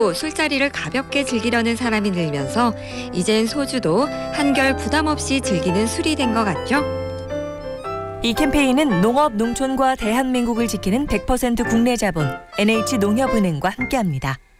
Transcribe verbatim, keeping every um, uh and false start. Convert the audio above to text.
술자리를 가볍게 즐기려는 사람이 늘면서 이젠 소주도 한결 부담 없이 즐기는 술이 된 것 같죠? 이 캠페인은 농업, 농촌과 대한민국을 지키는 백 퍼센트 국내 자본 엔에이치농협은행과 함께합니다.